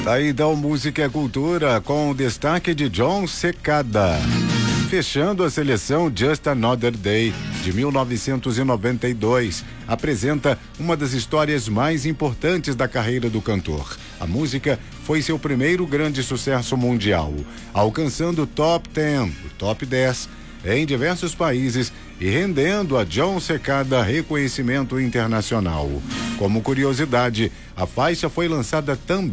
Aí então, música é cultura com o destaque de Jon Secada. Fechando a seleção, Just Another Day, de 1992, apresenta uma das histórias mais importantes da carreira do cantor. A música foi seu primeiro grande sucesso mundial, alcançando o top 10, o top 10, em diversos países e rendendo a Jon Secada reconhecimento internacional. Como curiosidade, a faixa foi lançada também